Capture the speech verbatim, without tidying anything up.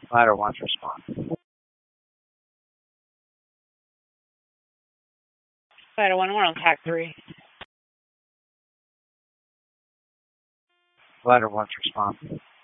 Ladder one's response. Ladder one, we're on tack three. Ladder one's response.